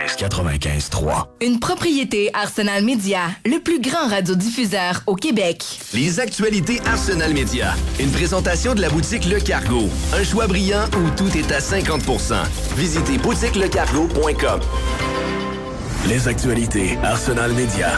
95.3. Une propriété Arsenal Média, le plus grand radiodiffuseur au Québec. Les actualités Arsenal Média. Une présentation de la boutique Le Cargo. Un choix brillant où tout est à 50%. Visitez boutiquelecargo.com. Les actualités Arsenal Média.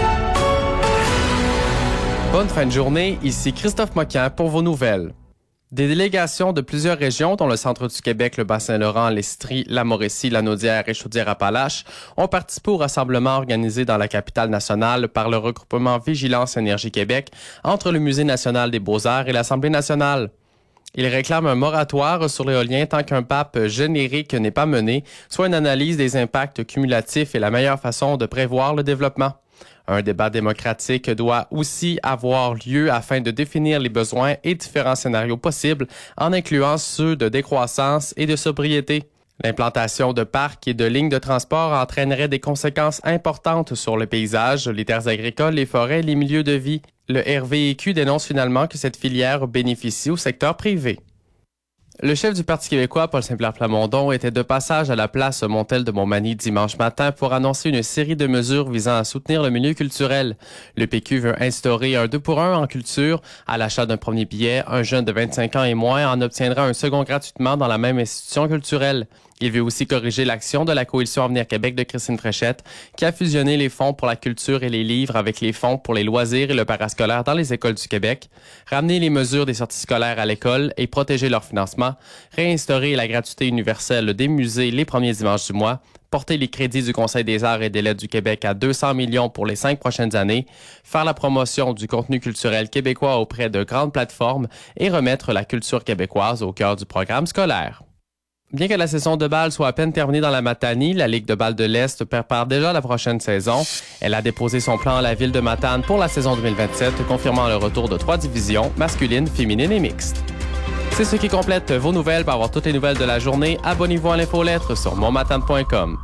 Bonne fin de journée, ici Christophe Moquin pour vos nouvelles. Des délégations de plusieurs régions, dont le centre du Québec, le Bas-Saint-Laurent, l'Estrie, la Mauricie, la Naudière et Chaudière-Appalaches, ont participé au rassemblement organisé dans la capitale nationale par le regroupement Vigilance Énergie Québec entre le Musée national des beaux-arts et l'Assemblée nationale. Ils réclament un moratoire sur l'éolien tant qu'un pape générique n'est pas mené, soit une analyse des impacts cumulatifs et la meilleure façon de prévoir le développement. Un débat démocratique doit aussi avoir lieu afin de définir les besoins et différents scénarios possibles en incluant ceux de décroissance et de sobriété. L'implantation de parcs et de lignes de transport entraînerait des conséquences importantes sur le paysage, les terres agricoles, les forêts et les milieux de vie. Le RVEQ dénonce finalement que cette filière bénéficie au secteur privé. Le chef du Parti québécois, Paul Saint-Pierre Plamondon, était de passage à la place Montel de Montmagny dimanche matin pour annoncer une série de mesures visant à soutenir le milieu culturel. Le PQ veut instaurer un 2-pour-1 en culture. À l'achat d'un premier billet, un jeune de 25 ans et moins en obtiendra un second gratuitement dans la même institution culturelle. Il veut aussi corriger l'action de la Coalition Avenir Québec de Christine Fréchette, qui a fusionné les fonds pour la culture et les livres avec les fonds pour les loisirs et le parascolaire dans les écoles du Québec, ramener les mesures des sorties scolaires à l'école et protéger leur financement, réinstaurer la gratuité universelle des musées les premiers dimanches du mois, porter les crédits du Conseil des arts et des lettres du Québec à 200 millions pour les 5 prochaines années, faire la promotion du contenu culturel québécois auprès de grandes plateformes et remettre la culture québécoise au cœur du programme scolaire. Bien que la saison de balle soit à peine terminée dans la Matanie, la Ligue de balle de l'Est prépare déjà la prochaine saison. Elle a déposé son plan à la ville de Matane pour la saison 2027, confirmant le retour de 3 divisions, masculines, féminines et mixtes. C'est ce qui complète vos nouvelles. Pour avoir toutes les nouvelles de la journée, abonnez-vous à l'infolettre sur monmatane.com.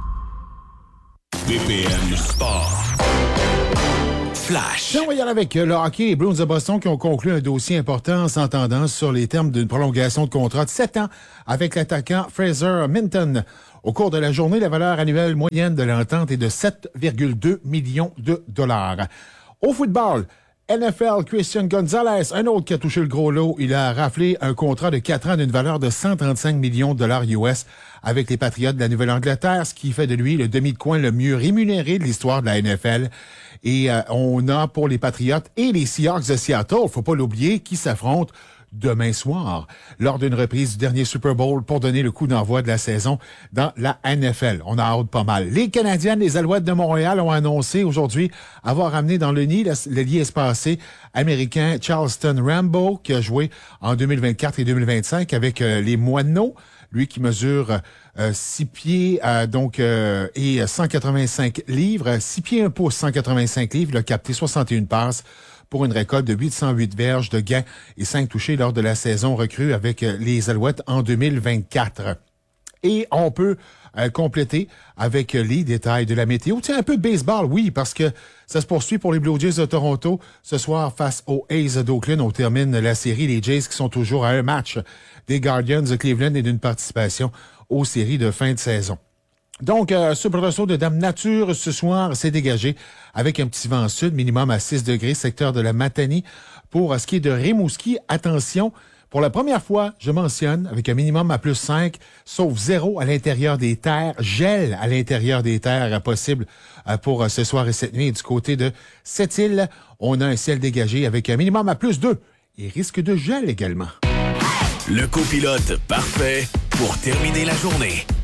BPM Sport. Flash. On va y aller avec le hockey. Les Bruins de Boston qui ont conclu un dossier important en s'entendant sur les termes d'une prolongation de contrat de 7 ans avec l'attaquant Fraser Minton. Au cours de la journée, la valeur annuelle moyenne de l'entente est de 7,2 millions de dollars. Au football, NFL, Christian Gonzalez, un autre qui a touché le gros lot. Il a raflé un contrat de 4 ans d'une valeur de 135 millions de dollars US avec les Patriots de la Nouvelle-Angleterre, ce qui fait de lui le demi de coin le mieux rémunéré de l'histoire de la NFL. Et on a pour les Patriots et les Seahawks de Seattle, faut pas l'oublier, qui s'affrontent demain soir, lors d'une reprise du dernier Super Bowl pour donner le coup d'envoi de la saison dans la NFL. On a hâte pas mal. Les Canadiens, les Alouettes de Montréal ont annoncé aujourd'hui avoir ramené dans le nid le lit espacé américain Charleston Rambo, qui a joué en 2024 et 2025 avec les Moineaux. Lui qui mesure 6 pieds et 185 livres, 6 pieds 1 pouce, 185 livres. Il a capté 61 passes pour une récolte de 808 verges de gains et 5 touchés lors de la saison recrue avec les Alouettes en 2024. Et on peut compléter avec les détails de la météo. Tiens, un peu de baseball, oui, parce que ça se poursuit pour les Blue Jays de Toronto. Ce soir, face aux A's d'Oakland, on termine la série. Les Jays qui sont toujours à un match des Guardians de Cleveland et d'une participation aux séries de fin de saison. Donc, soubresaut de Dame Nature ce soir s'est dégagé avec un petit vent sud, minimum à 6 degrés, secteur de la Matanie. Pour ce qui est de Rimouski, attention, pour la première fois, je mentionne, avec un minimum à plus 5, sauf 0 à l'intérieur des terres, gel à l'intérieur des terres possible pour ce soir et cette nuit. Et du côté de Sept-Îles, on a un ciel dégagé avec un minimum à plus 2 et risque de gel également. Le copilote parfait pour terminer la journée.